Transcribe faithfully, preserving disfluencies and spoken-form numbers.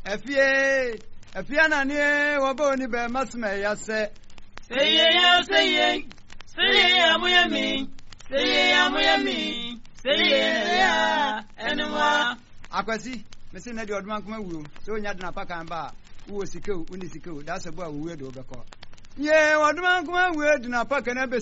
Efie, Efia na ne wobo ni be masme ya se. Say ya say ya. Say ya muyami. Say ya muyami. Say ya enwa. Akwasi, me se na di odman kuma wuro. So nya de na paka ba. Wo sike o, uni sike o. Da se bo a wo we do be ko. Ye odman kuma we de na paka na be